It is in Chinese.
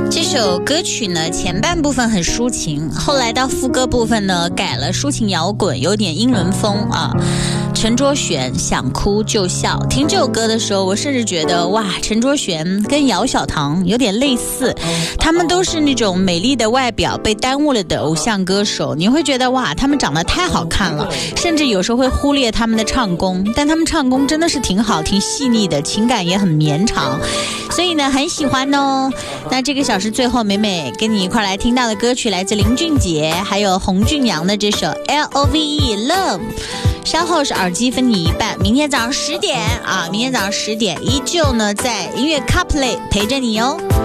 这首歌曲呢，前半部分很抒情，后来到副歌部分呢，改了抒情摇滚，有点英伦风啊。陈卓璇想哭就笑，听这首歌的时候，我甚至觉得哇，陈卓璇跟姚小棠有点类似，他们都是那种美丽的外表被耽误了的偶像歌手，你会觉得哇，他们长得太好看了，甚至有时候会忽略他们的唱功，但他们唱功真的是挺好，挺细腻的，情感也很绵长，所以呢，很喜欢哦。那这个小时最后，美美跟你一块来听到的歌曲来自林俊杰还有洪俊阳的这首 LOVE Love。稍后是耳机分你一半，明天早上10点啊，明天早上10点依旧呢在音乐 CarPlay 陪着你哦。